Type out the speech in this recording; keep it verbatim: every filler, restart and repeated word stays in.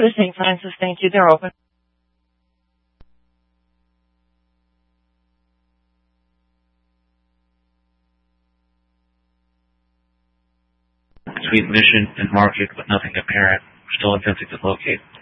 to Saint Francis. Thank you. They're open. Between Mission and Market with nothing apparent. We're still attempting to locate.